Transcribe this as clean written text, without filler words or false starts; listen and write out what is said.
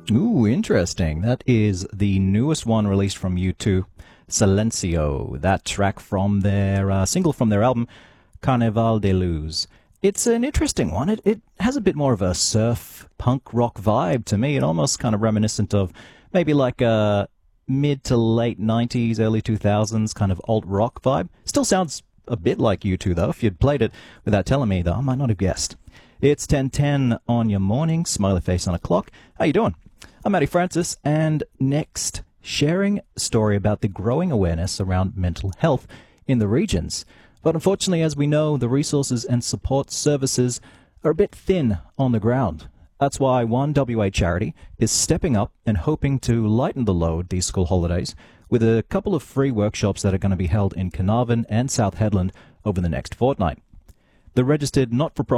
Ooh, interesting. That is the newest one released from U2, Silencio. That track from their single from their album, Carnaval de Luz. It's an interesting one. It has a bit more of a surf punk rock vibe to me. It almost kind of reminiscent of maybe like a mid to late 90s, early 2000s kind of alt rock vibe. Still sounds a bit like U2 though. If you'd played it without telling me though, I might not have guessed. It's 10:10 on your morning, smiley face on a clock. How you doing? I'm Matty Francis, and next, sharing a story about the growing awareness around mental health in the regions. But unfortunately, as we know, the resources and support services are a bit thin on the ground. That's why One WA Charity is stepping up and hoping to lighten the load these school holidays with a couple of free workshops that are going to be held in Carnarvon and South Hedland over the next fortnight. The registered not-for-profit